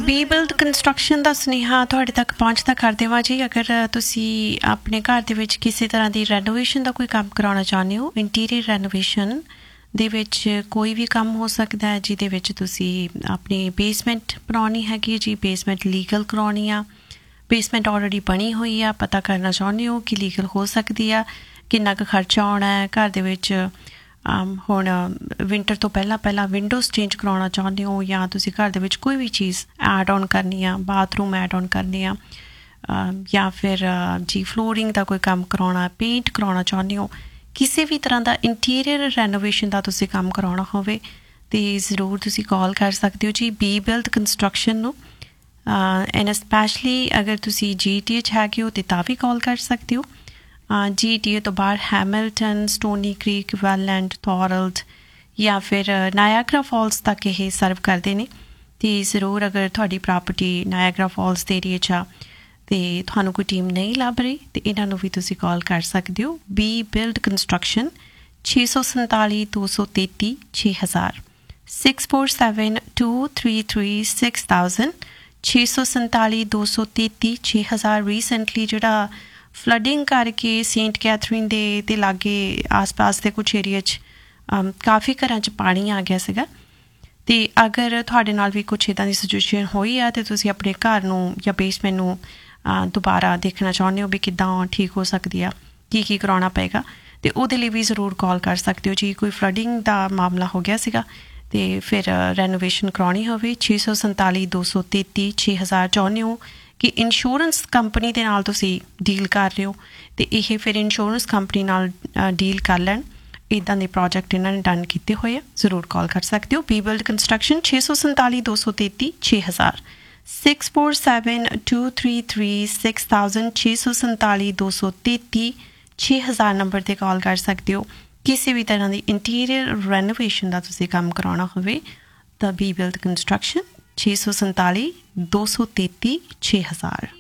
B build construction ਦਾ ਸੁਨੇਹਾ ਤੁਹਾਡੇ ਤੱਕ ਪਹੁੰਚਦਾ ਕਰ ਦੇਵਾਂ ਜੀ। ਅਗਰ ਤੁਸੀਂ ਆਪਣੇ ਘਰ ਦੇ ਵਿੱਚ ਕਿਸੇ ਤਰ੍ਹਾਂ ਦੀ ਰੈਨੋਵੇਸ਼ਨ ਦਾ ਕੋਈ ਕੰਮ ਕਰਾਉਣਾ ਚਾਹੁੰਦੇ ਹੋ, ਇੰਟੀਰੀਅਰ ਰੈਨੋਵੇਸ਼ਨ ਦੇ ਵਿੱਚ ਕੋਈ ਵੀ ਕੰਮ ਹੋ ਸਕਦਾ ਹੈ ਜਿਹਦੇ ਵਿੱਚ ਤੁਸੀਂ ਆਪਣੀ ਬੇਸਮੈਂਟ ਬਣਾਉਣੀ ਹੈਗੀ ਜੀ, ਬੇਸਮੈਂਟ ਲੀਗਲ ਕਰਾਉਣੀ ਆ, ਬੇਸਮੈਂਟ ਆਲਰੇਡੀ ਬਣੀ ਹੋਈ ਆ, ਪਤਾ ਕਰਨਾ ਚਾਹੁੰਦੇ ਹੋ ਕਿ ਲੀਗਲ ਹੋ ਸਕਦੀ ਆ, ਕਿੰਨਾ ਕੁ ਖਰਚਾ ਆਉਣਾ ਹੈ ਘਰ ਦੇ ਵਿੱਚ। ਹੁਣ ਵਿੰਟਰ ਤੋਂ ਪਹਿਲਾਂ ਵਿੰਡੋਜ਼ ਚੇਂਜ ਕਰਾਉਣਾ ਚਾਹੁੰਦੇ ਹੋ, ਜਾਂ ਤੁਸੀਂ ਘਰ ਦੇ ਵਿੱਚ ਕੋਈ ਵੀ ਚੀਜ਼ ਐਡ ਔਨ ਕਰਨੀ ਆ, ਬਾਥਰੂਮ ਐਡ ਔਨ ਕਰਨੀ ਆ, ਜਾਂ ਫਿਰ ਜੀ ਫਲੋਰਿੰਗ ਦਾ ਕੋਈ ਕੰਮ ਕਰਾਉਣਾ, ਪੇਂਟ ਕਰਾਉਣਾ ਚਾਹੁੰਦੇ ਹੋ, ਕਿਸੇ ਵੀ ਤਰ੍ਹਾਂ ਦਾ ਇੰਟੀਰੀਅਰ ਰੈਨੋਵੇਸ਼ਨ ਦਾ ਤੁਸੀਂ ਕੰਮ ਕਰਾਉਣਾ ਹੋਵੇ ਤਾਂ ਜ਼ਰੂਰ ਤੁਸੀਂ ਕਾਲ ਕਰ ਸਕਦੇ ਹੋ ਜੀ ਬੀ ਬਿਲਡ ਕੰਸਟਰਕਸ਼ਨ ਨੂੰ। ਐਂਡ ਸਪੈਸ਼ਲੀ ਅਗਰ ਤੁਸੀਂ GTA 'ਚ ਹੈਗੇ ਹੋ ਤਾਂ ਵੀ ਕਾਲ ਕਰ ਸਕਦੇ ਹੋ। GTA ਤੋਂ ਬਾਹਰ ਹੈਮਿਲਟਨ, ਸਟੋਨੀ ਕ੍ਰੀਕ, ਵੈਲਲੈਂਡ, ਥੋਰਲਡ ਜਾਂ ਫਿਰ ਨਾਇਆਗਰਾ ਫਾਲਸ ਤੱਕ ਇਹ ਸਰਵ ਕਰਦੇ ਨੇ। ਅਤੇ ਜ਼ਰੂਰ ਅਗਰ ਤੁਹਾਡੀ ਪ੍ਰਾਪਰਟੀ ਨਾਇਆਗਰਾ ਫਾਲਸ ਦੇ ਏਰੀਏ 'ਚ ਆ ਅਤੇ ਤੁਹਾਨੂੰ ਕੋਈ ਟੀਮ ਨਹੀਂ ਲੱਭ ਰਹੀ ਤਾਂ ਇਹਨਾਂ ਨੂੰ ਵੀ ਤੁਸੀਂ ਕਾਲ ਕਰ ਸਕਦੇ ਹੋ ਬੀ ਬਿਲਡ ਕੰਸਟਰਕਸ਼ਨ 647 233 6000 6472336000 647 233 6000। ਰੀਸੈਂਟਲੀ ਜਿਹੜਾ ਫਲੱਡਿੰਗ ਕਰਕੇ ਸੇਂਟ ਕੈਥਰੀਨ ਦੇ ਲਾਗੇ ਆਸ-ਪਾਸ ਦੇ ਕੁਛ ਏਰੀਆ 'ਚ ਕਾਫੀ ਘਰਾਂ 'ਚ ਪਾਣੀ ਆ ਗਿਆ ਸੀਗਾ। ਅਤੇ ਅਗਰ ਤੁਹਾਡੇ ਨਾਲ ਵੀ ਕੁਛ ਇੱਦਾਂ ਦੀ ਸਿਚੁਏਸ਼ਨ ਹੋਈ ਆ ਅਤੇ ਤੁਸੀਂ ਆਪਣੇ ਘਰ ਨੂੰ ਜਾਂ ਬੇਸਮੈਂਟ ਨੂੰ ਦੁਬਾਰਾ ਦੇਖਣਾ ਚਾਹੁੰਦੇ ਹੋ ਵੀ ਕਿੱਦਾਂ ਠੀਕ ਹੋ ਸਕਦੀ ਆ, ਕੀ ਕਰਾਉਣਾ ਪਏਗਾ, ਅਤੇ ਉਹਦੇ ਲਈ ਵੀ ਜ਼ਰੂਰ ਕਾਲ ਕਰ ਸਕਦੇ ਹੋ ਜੀ। ਕੋਈ ਫਲੱਡਿੰਗ ਦਾ ਮਾਮਲਾ ਹੋ ਗਿਆ ਸੀਗਾ ਅਤੇ ਫਿਰ ਰੈਨੋਵੇਸ਼ਨ ਕਰਾਉਣੀ ਹੋਵੇ 647 233 6000 ਚਾਹੁੰਦੇ ਹੋ ਕਿ ਇੰਸ਼ੋਰੈਂਸ ਕੰਪਨੀ ਦੇ ਨਾਲ ਤੁਸੀਂ ਡੀਲ ਕਰ ਰਹੇ ਹੋ ਅਤੇ ਇਹ ਫਿਰ ਇੰਸ਼ੋਰੈਂਸ ਕੰਪਨੀ ਨਾਲ ਡੀਲ ਕਰ ਲੈਣ। ਇੱਦਾਂ ਦੇ ਪ੍ਰੋਜੈਕਟ ਇਹਨਾਂ ਨੇ ਡਨ ਕੀਤੇ ਹੋਏ ਆ, ਜ਼ਰੂਰ ਕਾਲ ਕਰ ਸਕਦੇ ਹੋ ਬੀ ਬਿਲਡ ਕੰਸਟਰਕਸ਼ਨ 647 233 6000 647233 6000 647 233 6000 ਨੰਬਰ 'ਤੇ ਕਾਲ ਕਰ ਸਕਦੇ ਹੋ। ਕਿਸੇ ਵੀ ਤਰ੍ਹਾਂ ਦੀ ਇੰਟੀਰੀਅਰ ਰੈਨੋਵੇਸ਼ਨ ਦਾ ਤੁਸੀਂ ਕੰਮ ਕਰਾਉਣਾ ਹੋਵੇ ਤਾਂ ਬੀ ਬਿਲਡ ਕੰਸਟਰਕਸ਼ਨ 647 233 6000।